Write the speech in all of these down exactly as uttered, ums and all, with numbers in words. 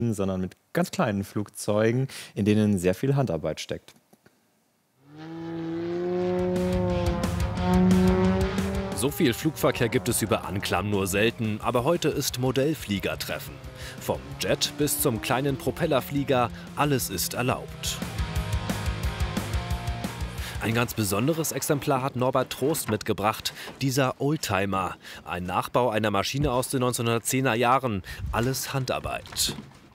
sondern mit ganz kleinen Flugzeugen, in denen sehr viel Handarbeit steckt. So viel Flugverkehr gibt es über Anklam nur selten, aber heute ist Modellfliegertreffen. Vom Jet bis zum kleinen Propellerflieger, alles ist erlaubt. Ein ganz besonderes Exemplar hat Norbert Trost mitgebracht, dieser Oldtimer. Ein Nachbau einer Maschine aus den neunzehnhundertzehner Jahren, alles Handarbeit.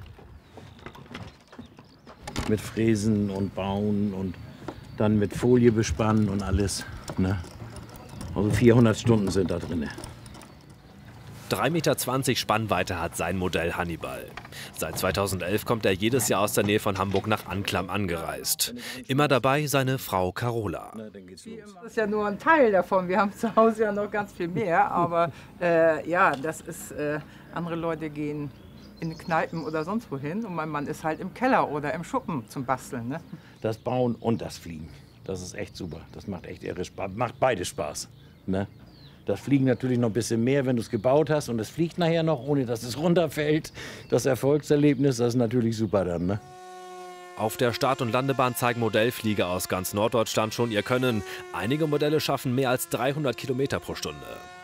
Mit Fräsen und Bauen und dann mit Folie bespannen und alles, ne? Also vierhundert Stunden sind da drin. drei Meter zwanzig Spannweite hat sein Modell Hannibal. Seit zweitausendelf kommt er jedes Jahr aus der Nähe von Hamburg nach Anklam angereist. Immer dabei seine Frau Carola. Das ist ja nur ein Teil davon. Wir haben zu Hause ja noch ganz viel mehr. Aber äh, ja, das ist, äh, andere Leute gehen in Kneipen oder sonst wohin. Und mein Mann ist halt im Keller oder im Schuppen zum Basteln. Ne? Das Bauen und das Fliegen, das ist echt super. Das macht echt irre Spaß. Macht beide Spaß. Ne? Das Fliegen natürlich noch ein bisschen mehr, wenn du es gebaut hast und es fliegt nachher noch, ohne dass es runterfällt. Das Erfolgserlebnis, das ist natürlich super dann. Ne? Auf der Start- und Landebahn zeigen Modellflieger aus ganz Norddeutschland schon ihr Können. Einige Modelle schaffen mehr als dreihundert Kilometer pro Stunde.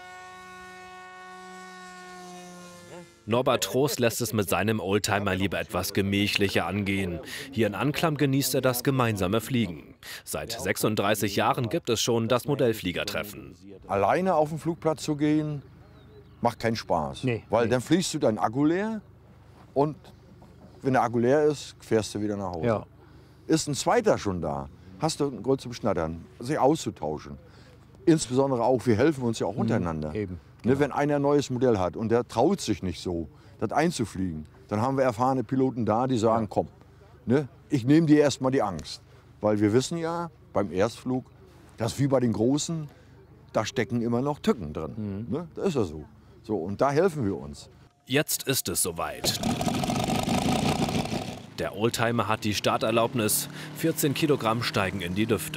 Norbert Trost lässt es mit seinem Oldtimer lieber etwas gemächlicher angehen. Hier in Anklam genießt er das gemeinsame Fliegen. Seit sechsunddreißig Jahren gibt es schon das Modellfliegertreffen. Alleine auf den Flugplatz zu gehen, macht keinen Spaß. Nee, weil nee. Dann fliegst du deinen Akku leer und wenn der Akku leer ist, fährst du wieder nach Hause. Ja. Ist ein zweiter schon da, hast du einen Grund zum Schnattern, sich auszutauschen. Insbesondere auch, wir helfen uns ja auch untereinander. Mhm, eben. Ne, wenn einer ein neues Modell hat und der traut sich nicht so, das einzufliegen, dann haben wir erfahrene Piloten da, die sagen, komm, ne, ich nehme dir erst mal die Angst. Weil wir wissen ja beim Erstflug, dass wie bei den Großen, da stecken immer noch Tücken drin. Mhm. Ne, das ist ja so. So. Und da helfen wir uns. Jetzt ist es soweit. Der Oldtimer hat die Starterlaubnis, vierzehn Kilogramm steigen in die Lüfte.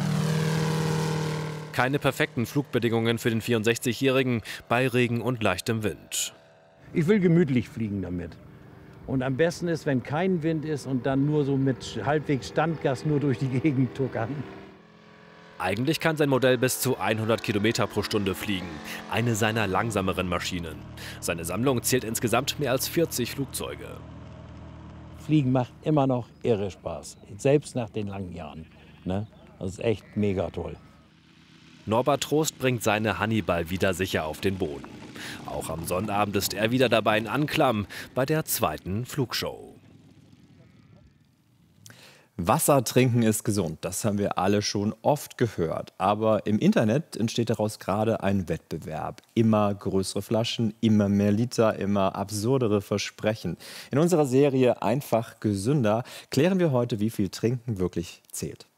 Keine perfekten Flugbedingungen für den vierundsechzigjährigen bei Regen und leichtem Wind. Ich will gemütlich fliegen damit. Und am besten ist, wenn kein Wind ist und dann nur so mit halbwegs Standgas nur durch die Gegend tuckern. Eigentlich kann sein Modell bis zu hundert Kilometer pro Stunde fliegen. Eine seiner langsameren Maschinen. Seine Sammlung zählt insgesamt mehr als vierzig Flugzeuge. Fliegen macht immer noch irre Spaß. Selbst nach den langen Jahren. Ne? Das ist echt mega toll. Norbert Trost bringt seine Hannibal wieder sicher auf den Boden. Auch am Sonnabend ist er wieder dabei in Anklam bei der zweiten Flugshow. Wasser trinken ist gesund, das haben wir alle schon oft gehört. Aber im Internet entsteht daraus gerade ein Wettbewerb. Immer größere Flaschen, immer mehr Liter, immer absurdere Versprechen. In unserer Serie Einfach gesünder klären wir heute, wie viel Trinken wirklich zählt.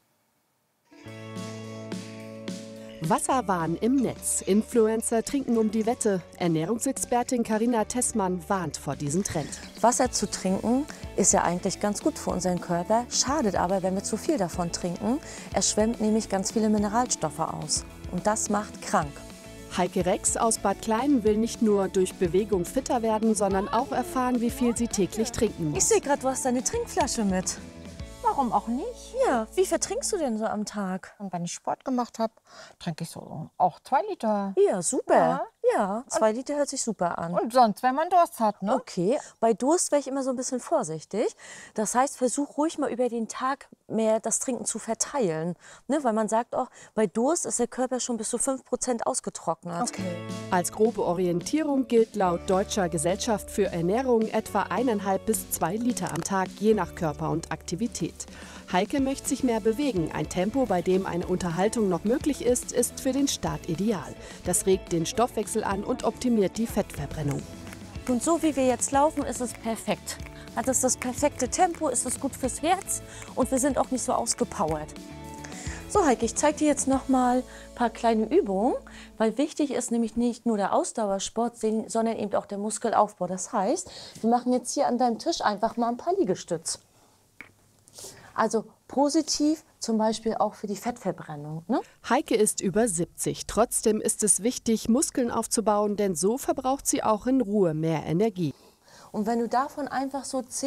Wasserwahn im Netz. Influencer trinken um die Wette. Ernährungsexpertin Carina Tessmann warnt vor diesem Trend. Wasser zu trinken ist ja eigentlich ganz gut für unseren Körper. Schadet aber, wenn wir zu viel davon trinken. Es schwemmt nämlich ganz viele Mineralstoffe aus. Und das macht krank. Heike Rex aus Bad Klein will nicht nur durch Bewegung fitter werden, sondern auch erfahren, wie viel sie täglich trinken muss. Ich sehe gerade, du hast deine Trinkflasche mit. Warum auch nicht? Ja, wie viel trinkst du denn so am Tag? Und wenn ich Sport gemacht habe, trinke ich so auch zwei Liter. Ja, super. Ja, ja zwei Liter hört sich super an. Und sonst, wenn man Durst hat, ne? Okay, bei Durst wäre ich immer so ein bisschen vorsichtig. Das heißt, versuch ruhig mal über den Tag mehr das Trinken zu verteilen. Ne? Weil man sagt auch, bei Durst ist der Körper schon bis zu fünf Prozent ausgetrocknet. Okay. Als grobe Orientierung gilt laut Deutscher Gesellschaft für Ernährung etwa eineinhalb bis zwei Liter am Tag, je nach Körper und Aktivität. Heike möchte sich mehr bewegen. Ein Tempo, bei dem eine Unterhaltung noch möglich ist, ist für den Start ideal. Das regt den Stoffwechsel an und optimiert die Fettverbrennung. Und so wie wir jetzt laufen, ist es perfekt. Hat es das perfekte Tempo, ist es gut fürs Herz und wir sind auch nicht so ausgepowert. So Heike, ich zeige dir jetzt noch mal ein paar kleine Übungen, weil wichtig ist nämlich nicht nur der Ausdauersport, sondern eben auch der Muskelaufbau. Das heißt, wir machen jetzt hier an deinem Tisch einfach mal ein paar Liegestütz. Also positiv zum Beispiel auch für die Fettverbrennung. Ne? Heike ist über siebzig. Trotzdem ist es wichtig, Muskeln aufzubauen, denn so verbraucht sie auch in Ruhe mehr Energie. Und wenn du davon einfach so zehn